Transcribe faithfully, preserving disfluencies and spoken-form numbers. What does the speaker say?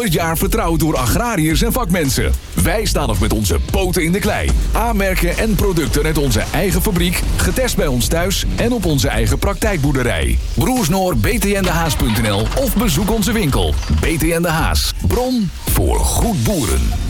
honderd jaar vertrouwd door agrariërs en vakmensen. Wij staan nog met onze poten in de klei. Aanmerken en producten uit onze eigen fabriek, getest bij ons thuis en op onze eigen praktijkboerderij. Broersnoor, b t n de haas punt n l of bezoek onze winkel. B T N de Haas, bron voor goed boeren.